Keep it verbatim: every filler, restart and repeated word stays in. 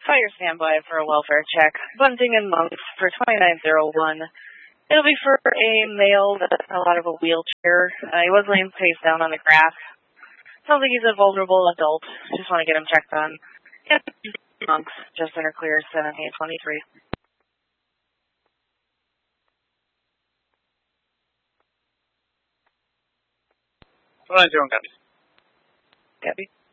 Fire standby for a welfare check. Bunting and Monks for twenty-nine oh one. It'll be for a male that fell out of a wheelchair. Uh, he was laying face down on the grass. Sounds like he's a vulnerable adult. Just want to get him checked on. Yep. Monks, just under clear, seven eight twenty-three. What are you doing, Gabby? Gabby?